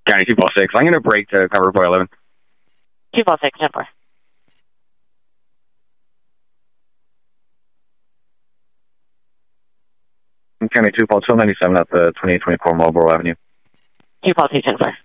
County 246. I'm going to break to cover 411. 246, 10-4. County 24297 at the 2824 Marlboro Avenue. 242, 10-4.